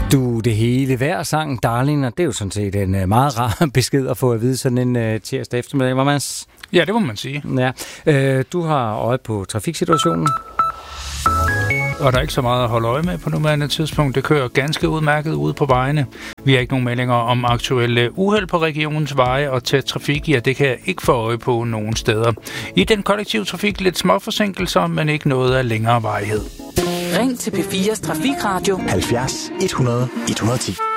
Du, det hele vejr sangen, darling, og det er jo sådan set en meget rar besked at få at vide sådan en tirsdag eftermiddag, hvor man... Ja, det må man sige. Ja. Du har øje på trafiksituationen. Og der er ikke så meget at holde øje med på nuværende tidspunkt. Det kører ganske udmærket ude på vejene. Vi har ikke nogen meldinger om aktuelle uheld på regionens veje og tæt trafik. Ja, det kan jeg ikke få øje på nogen steder. I den kollektive trafik lidt små forsinkelser, men ikke noget af længere varighed. Ring til P4's Trafikradio 70 100 110.